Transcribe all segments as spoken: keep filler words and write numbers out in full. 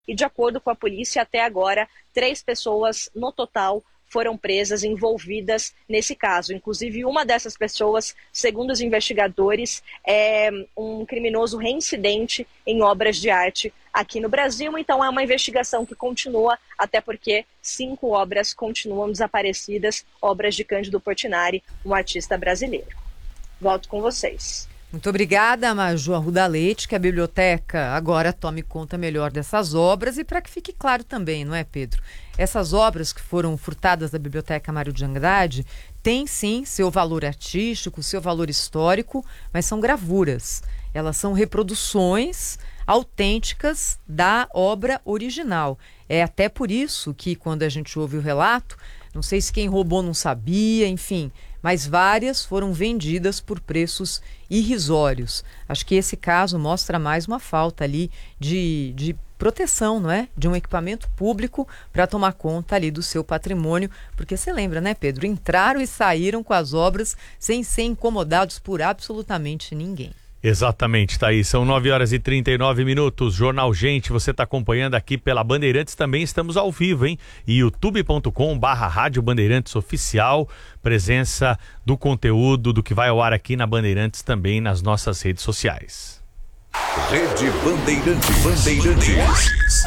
e, de acordo com a polícia, até agora, três pessoas no total foram presas, envolvidas nesse caso. Inclusive, uma dessas pessoas, segundo os investigadores, é um criminoso reincidente em obras de arte aqui no Brasil. Então, é uma investigação que continua, até porque cinco obras continuam desaparecidas, obras de Cândido Portinari, um artista brasileiro. Volto com vocês. Muito obrigada, Maju Arruda Leite, que a biblioteca agora tome conta melhor dessas obras e para que fique claro também, não é, Pedro? Essas obras que foram furtadas da Biblioteca Mário de Andrade têm sim seu valor artístico, seu valor histórico, mas são gravuras. Elas são reproduções autênticas da obra original. É até por isso que quando a gente ouve o relato, não sei se quem roubou não sabia, enfim, mas várias foram vendidas por preços irrisórios. Acho que esse caso mostra mais uma falta ali de, de proteção, não é? De um equipamento público para tomar conta ali do seu patrimônio, porque você lembra, né, Pedro? Entraram e saíram com as obras sem ser incomodados por absolutamente ninguém. Exatamente, tá aí. São nove horas e trinta e nove minutos. Jornal Gente, você está acompanhando aqui pela Bandeirantes. Também estamos ao vivo, hein? youtube ponto com barra Rádio Bandeirantes Oficial. Presença do conteúdo, do que vai ao ar aqui na Bandeirantes, também nas nossas redes sociais. Rede Bandeirantes. Bandeirantes.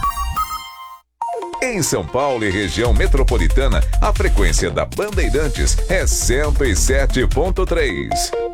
Em São Paulo e região metropolitana, a frequência da Bandeirantes é cento e sete ponto três.